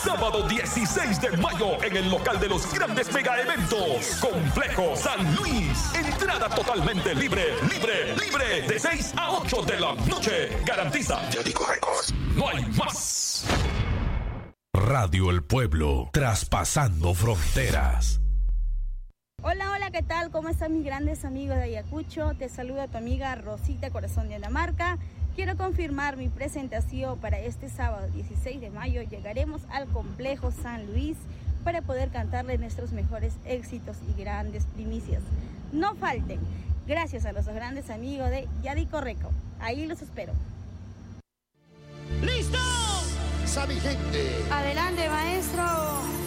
Sábado 16 de mayo en el local de los grandes mega eventos. Complejo San Luis. Entrada totalmente libre, libre, libre. De 6 a 8 de la noche. Garantiza Yadico Records. No hay más. Radio El Pueblo, traspasando fronteras. Hola, hola, ¿qué tal? ¿Cómo están mis grandes amigos de Ayacucho? Te saluda tu amiga Rosita Corazón de Dinamarca. Quiero confirmar mi presentación para este sábado 16 de mayo. Llegaremos al Complejo San Luis para poder cantarle nuestros mejores éxitos y grandes primicias. No falten. Gracias a los grandes amigos de Yadico Records. Ahí los espero. ¡Listo! ¡Sabi gente! Adelante, maestro.